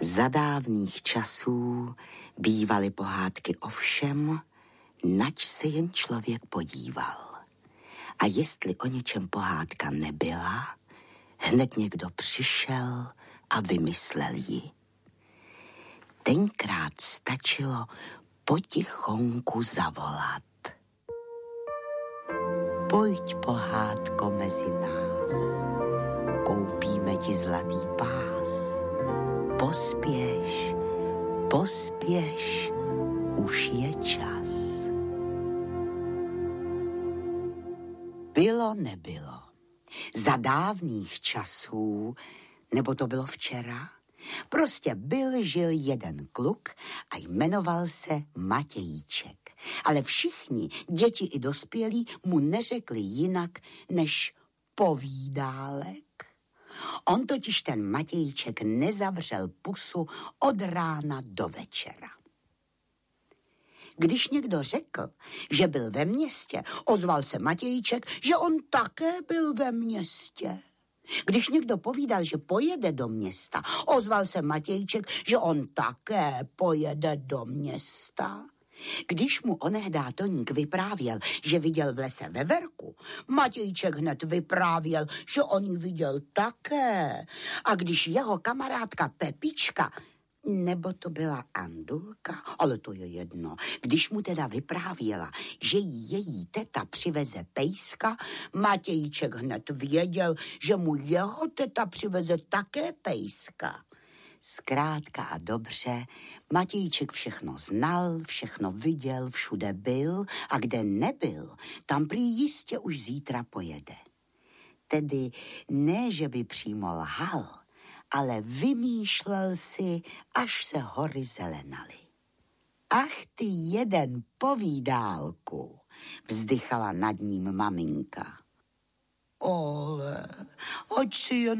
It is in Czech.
Za dávných časů bývaly pohádky o všem, nač se jen člověk podíval. A jestli o něčem pohádka nebyla, hned někdo přišel a vymyslel ji. Tenkrát stačilo potichonku zavolat. Pojď, pohádko, mezi nás, koupíme ti zlatý pás. Pospěš, pospěš, už je čas. Bylo, nebylo. Za dávných časů, nebo to bylo včera, prostě žil jeden kluk a jmenoval se Matějíček. Ale všichni, děti i dospělí, mu neřekli jinak než povídálek. On totiž ten Matějíček nezavřel pusu od rána do večera. Když někdo řekl, že byl ve městě, ozval se Matějíček, že on také byl ve městě. Když někdo povídal, že pojede do města, ozval se Matějíček, že on také pojede do města. Když mu onehdá Toník vyprávěl, že viděl v lese veverku, Matějček hned vyprávěl, že on ji viděl také. A když jeho kamarádka Pepička, nebo to byla Andulka, ale to je jedno, když mu teda vyprávěla, že její teta přiveze pejska, Matějček hned věděl, že mu jeho teta přiveze také pejska. Zkrátka a dobře, Matějček všechno znal, všechno viděl, všude byl a kde nebyl, tam prý jistě už zítra pojede. Tedy ne, že by přímo lhal, ale vymýšlel si, až se hory zelenaly. Ach ty jeden povídálku, vzdychala nad ním maminka. Ale, ať si jen